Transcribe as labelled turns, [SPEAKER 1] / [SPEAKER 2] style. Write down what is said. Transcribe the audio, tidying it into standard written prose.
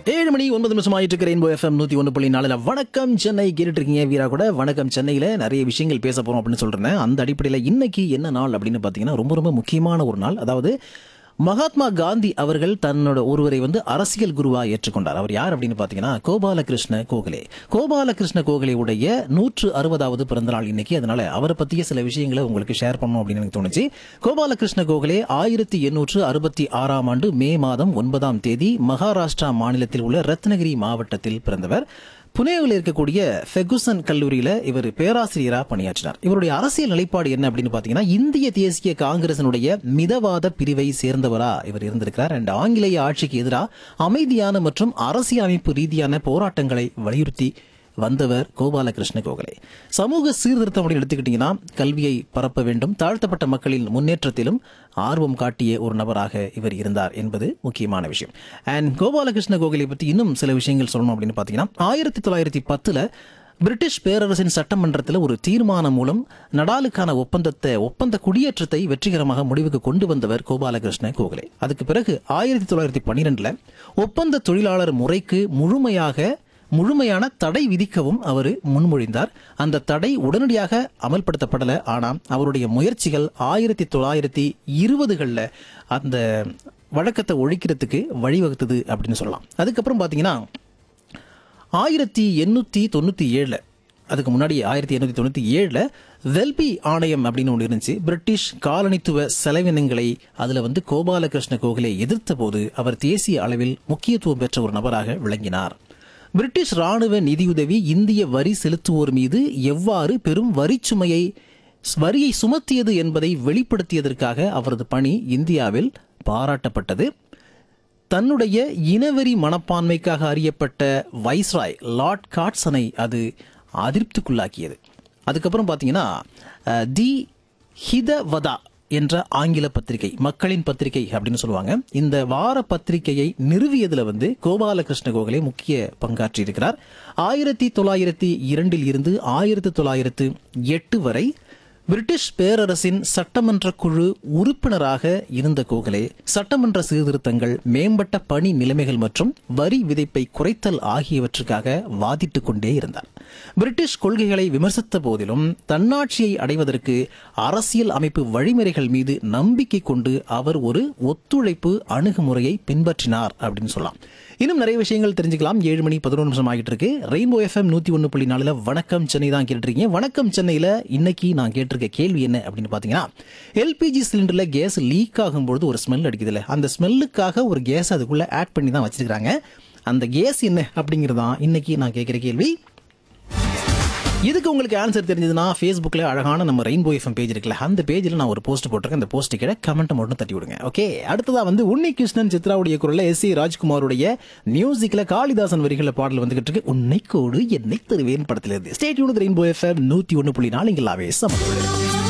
[SPEAKER 1] 7:09 ஆயிட்டு இருக்கு. Rainbow FM 101.4 வணக்கம் சென்னை கேட்டுட்டு இருக்கீங்க. வீரா கூட வணக்கம் சென்னையில நிறைய விஷயங்கள் பேச போறோம் அப்படின்னு சொல்றேன். அந்த அடிப்படையில் இன்னைக்கு என்ன நாள் அப்படின்னு பாத்தீங்கன்னா ரொம்ப ரொம்ப முக்கியமான ஒரு நாள். அதாவது மகாத்மா காந்தி அவர்கள் தன்னோட ஒருவரை அரசியல் குருவா ஏற்றுக்கொண்டார். அவர் யார் அப்படின்னு பாத்தீங்கன்னா கோபாலகிருஷ்ண கோகலே. கோபாலகிருஷ்ண கோகலே உடைய 160வது பிறந்த நாள் இன்னைக்கு. அதனால அவரை பத்திய சில விஷயங்களை உங்களுக்கு ஷேர் பண்ணணும் அப்படின்னு எனக்கு தோணுச்சு. கோபாலகிருஷ்ண கோகலே 1866ஆம் ஆண்டு மே மாதம் 9ஆம் தேதி மகாராஷ்டிரா மாநிலத்தில் உள்ள ரத்னகிரி மாவட்டத்தில் பிறந்தவர். புனேவில் இருக்கக்கூடிய ஃபெகுசன் கல்லூரியில இவர் பேராசிரியரா பணியாற்றினார். இவருடைய அரசியல் நிலைப்பாடு என்ன அப்படின்னு பாத்தீங்கன்னா இந்திய தேசிய காங்கிரசினுடைய மிதவாத பிரிவை சேர்ந்தவரா இவர் இருந்திருக்கிறார். அண்ட் ஆங்கிலேய ஆட்சிக்கு எதிராக அமைதியான மற்றும் அரசியலமைப்பு ரீதியான போராட்டங்களை வலியுறுத்தி வந்தவர் கோபாலகிருஷ்ண கோகலே. சமூக சீர்திருத்தம் அப்படின்னு எடுத்துக்கிட்டீங்கன்னா கல்வியை பரப்ப வேண்டும், தாழ்த்தப்பட்ட மக்களின் முன்னேற்றத்திலும் ஆர்வம் காட்டிய ஒரு நபராக இவர் இருந்தார் என்பது முக்கியமான விஷயம். அண்ட் கோபாலகிருஷ்ண கோகலே பற்றி இன்னும் சில விஷயங்கள் சொல்லணும் அப்படின்னு பார்த்தீங்கன்னா 1910 பிரிட்டிஷ் பேரரசின் சட்டமன்றத்தில் ஒரு தீர்மானம் மூலம் நடாலுக்கான ஒப்பந்த குடியேற்றத்தை வெற்றிகரமாக முடிவுக்கு கொண்டு வந்தவர் கோபாலகிருஷ்ண கோகலே. அதுக்கு பிறகு 1912 ஒப்பந்த தொழிலாளர் முறைக்கு முழுமையான தடை விதிக்கவும் அவர் முன்மொழிந்தார். அந்த தடை உடனடியாக அமல்படுத்தப்படல. ஆனால் அவருடைய முயற்சிகள் 1920களில் அந்த வழக்கத்தை ஒழிக்கிறதுக்கு வழிவகுத்தது அப்படின்னு சொல்லலாம். அதுக்கப்புறம் பார்த்தீங்கன்னா 1897 அதுக்கு முன்னாடி 1897 வெல்பி ஆணையம் அப்படின்னு ஒன்று இருந்துச்சு. பிரிட்டிஷ் காலனித்துவ செலவினங்களை அதில் கோபாலகிருஷ்ண கோகலே எதிர்த்த போது அவர் தேசிய அளவில் முக்கியத்துவம் பெற்ற ஒரு நபராக விளங்கினார். பிரிட்டிஷ் ராணுவ நிதியுதவி இந்திய வரி செலுத்துவோர் மீது எவ்வாறு பெரும் வரியை சுமத்தியது என்பதை வெளிப்படுத்தியதற்காக அவரது பணி இந்தியாவில் பாராட்டப்பட்டது. தன்னுடைய இனவெறி மனப்பான்மைக்காக அறியப்பட்ட வைஸ்ராய் லார்ட் காட்சனை அது அதிருப்திக்குள்ளாக்கியது. அதுக்கப்புறம் பார்த்தீங்கன்னா தி ஹிதவதா என்ற ஆங்கில பத்திரிகை, மக்களின் பத்திரிகை அப்படின்னு சொல்லுவாங்க, இந்த வார பத்திரிகையை நிறுவியதுல கோபாலகிருஷ்ண கோகலே முக்கிய பங்காற்றி இருக்கிறார். 1902 இருந்து 1908 வரை பிரிட்டிஷ் பேரரசின் சட்டமன்ற குழு உறுப்பினராக இருந்த கோகலே சட்டமன்ற சீர்திருத்தங்கள், மேம்பட்ட பணி நிலைமைகள் மற்றும் வரி விதிப்பை குறைத்தல் ஆகியவற்றுக்காக வாதிட்டுக் கொண்டே இருந்தார். பிரிட்டிஷ் கொள்கைகளை விமர்சித்த போதிலும் தன்னாட்சியை அடைவதற்கு அரசியல் அமைப்பு வழிமுறைகள் மீது நம்பிக்கை கொண்டு அவர் ஒரு ஒத்துழைப்பு அணுகுமுறையை பின்பற்றினார் அப்படின்னு சொல்லலாம். இன்னும் நிறைய விஷயங்கள் தெரிஞ்சுக்கலாம். 7:11 ஆகிட்டு இருக்கு. ரெயின்போ எஃப்எம் 101.4 வணக்கம் சென்னை தான் கேட்டுருக்கீங்க. வணக்கம் சென்னையில இன்னைக்கு நான் கேட்டிருக்க கேள்வி என்ன அப்படின்னு பாத்தீங்கன்னா எல்பிஜி சிலிண்டர்ல கேஸ் லீக் ஆகும்போது ஒரு ஸ்மெல் அடிக்குதுல்ல, அந்த ஸ்மெல்லுக்காக ஒரு கேஸ் அதுக்குள்ள ஆட் பண்ணி தான் வச்சிருக்காங்க. அந்த கேஸ் என்ன அப்படிங்கறதான் இன்னைக்கு நான் கேட்கிற கேள்வி. இதுக்கு உங்களுக்கு ஆன்சர் தெரிஞ்சதுன்னா ஃபேஸ்புக்கில் அழகான நம்ம ரெயின்போ எஃப்எம் பேஜ் இருக்குல்ல, அந்த பேஜில் நான் ஒரு போஸ்ட் போட்டிருக்கேன். அந்த போஸ்ட் கீழே கமெண்ட் மட்டும் தட்டி விடுங்க. ஓகே, அடுத்ததா உன்னி கிருஷ்ணன் சித்ராவுடைய குரல்ல எஸ் ஏ ராஜ்குமாருடைய மியூசிக்ல காளிதாசன் வரிகள பாடல் வந்துகிட்டு இருக்கு. உன்னை கோடு என்னை தருவேன் படத்துல இருந்து. Stay tuned with rainbow FM 101.4 இங்கலாவே சம.